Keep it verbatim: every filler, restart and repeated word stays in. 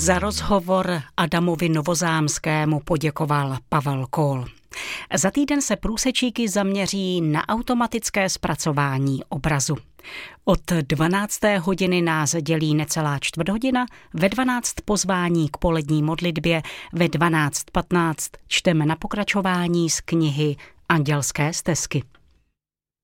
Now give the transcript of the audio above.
Za rozhovor Adamovi Novozámskému poděkoval Pavel Kohl. Za týden se průsečíky zaměří na automatické zpracování obrazu. Od dvanácté hodiny nás dělí necelá čtvrthodina, ve dvanáct pozvání k polední modlitbě, ve dvanáct patnáct čteme na pokračování z knihy Andělské stezky.